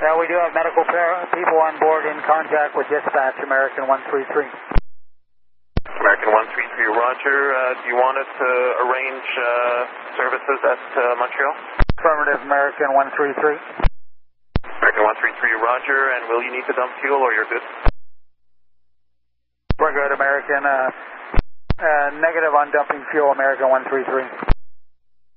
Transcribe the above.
Yeah, we do have medical people on board in contact with dispatch, American 133. American 133, roger. Do you want us to arrange services at Montreal? Affirmative, American 133. American 133, roger. And will you need to dump fuel or you're good? We're good, American. Negative on dumping fuel, American 133.